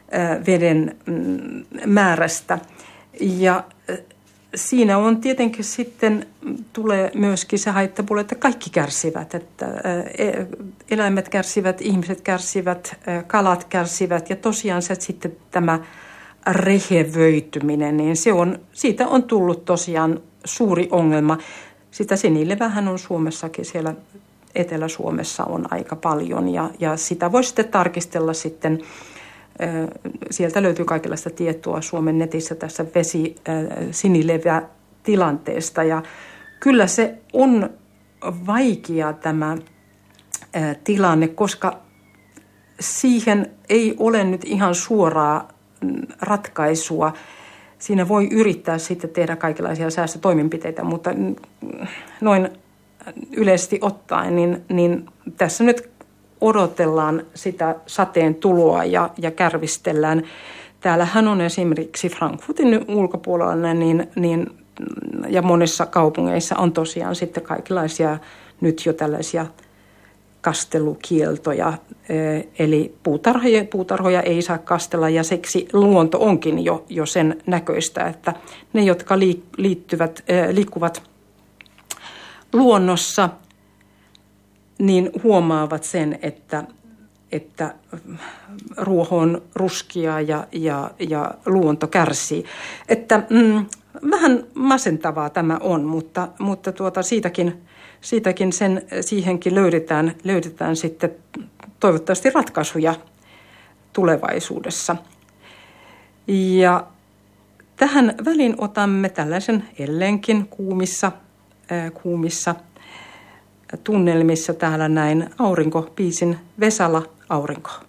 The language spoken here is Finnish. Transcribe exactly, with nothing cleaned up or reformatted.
veden määrästä. Ja siinä on tietenkin sitten, tulee myöskin se haittapuoli, että kaikki kärsivät. Että eläimet kärsivät, ihmiset kärsivät, kalat kärsivät ja tosiaan se sitten tämä rehevöityminen, niin se on, siitä on tullut tosiaan suuri ongelma. Sitä sinilevähän on Suomessakin, siellä Etelä-Suomessa on aika paljon ja, ja sitä voi sitten tarkistella sitten. Sieltä löytyy kaikenlaista tietoa Suomen netissä tässä vesi sinilevä tilanteesta ja kyllä se on vaikea tämä tilanne, koska siihen ei ole nyt ihan suoraa ratkaisua. Siinä voi yrittää sitten tehdä kaikenlaisia säästötoimenpiteitä, mutta noin yleisesti ottaen, niin, niin tässä nyt odotellaan sitä sateen tuloa ja, ja kärvistellään. Täällähän on esimerkiksi Frankfurtin ulkopuolella niin, niin, ja monissa kaupungeissa on tosiaan sitten kaikenlaisia nyt jo tällaisia kastelukieltoja. Eli puutarhoja, puutarhoja ei saa kastella ja siksi luonto onkin jo, jo sen näköistä, että ne, jotka liittyvät, liikkuvat luonnossa, niin huomaavat sen, että, että ruoho on ruskea ja, ja, ja luonto kärsii. Että mm, vähän masentavaa tämä on, mutta, mutta tuota, siitäkin, siitäkin sen, siihenkin löydetään, löydetään sitten toivottavasti ratkaisuja tulevaisuudessa. Ja tähän väliin otamme tällaisen edelleenkin kuumissa, äh, kuumissa tunnelmissa täällä näin aurinkobiisin Vesala, aurinko.